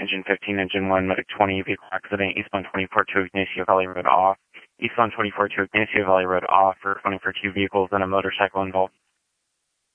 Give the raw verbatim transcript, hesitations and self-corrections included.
engine fifteen, engine one, medic twenty, vehicle accident, eastbound twenty-four to Ignacio Valley Road off. Eastbound twenty-four to Ignacio Valley Road off, responding for two vehicles and a motorcycle involved.